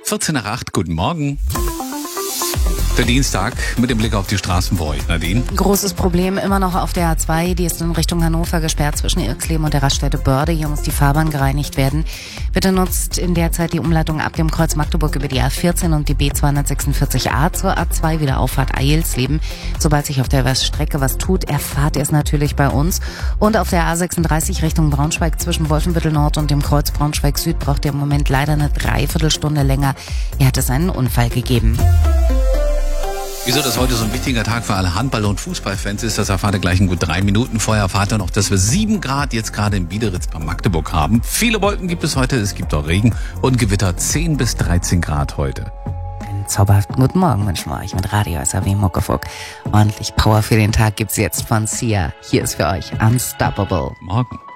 14 nach 8, guten Morgen. Der Dienstag mit dem Blick auf die Straßen bei euch, Nadine. Großes Problem immer noch auf der A2, die ist in Richtung Hannover gesperrt zwischen Irxleben und der Raststätte Börde. Hier muss die Fahrbahn gereinigt werden. Bitte nutzt in der Zeit die Umleitung ab dem Kreuz Magdeburg über die A14 und die B246a zur A2 wieder Auffahrt Eilsleben. Sobald sich auf der Weststrecke was tut, erfahrt ihr es natürlich bei uns. Und auf der A36 Richtung Braunschweig zwischen Wolfenbüttel Nord und dem Kreuz Braunschweig Süd braucht ihr im Moment leider eine Dreiviertelstunde länger. Hier hat es einen Unfall gegeben. Wieso das heute so ein wichtiger Tag für alle Handball- und Fußballfans ist, das erfahrt ihr gleich in gut 3 Minuten. Vorher erfahrt ihr noch, dass wir 7 Grad jetzt gerade in Biederitz bei Magdeburg haben. Viele Wolken gibt es heute, es gibt auch Regen und Gewitter 10 bis 13 Grad heute. Einen zauberhaften guten Morgen wünschen wir euch mit Radio SAW Muckefuck. Ordentlich Power für den Tag gibt's jetzt von Sia. Hier ist für euch Unstoppable. Morgen.